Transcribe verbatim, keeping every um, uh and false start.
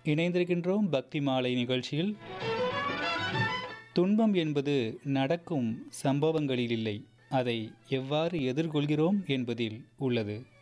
இணைந்திருக்கின்றோம் பக்தி மாலை நிகழ்ச்சியில். துன்பம் என்பது நடக்கும் சம்பவங்களில் இல்லை, அதை எவ்வாறு எதிர்கொள்கிறோம் என்பதில் உள்ளது.